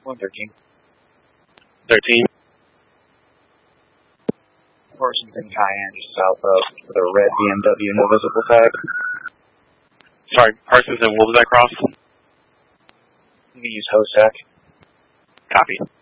113. 13. Or something Cayenne just south of with a red BMW, no visible tag. Sorry, Parsons, and what was that cross? You can use Hosek. Copy.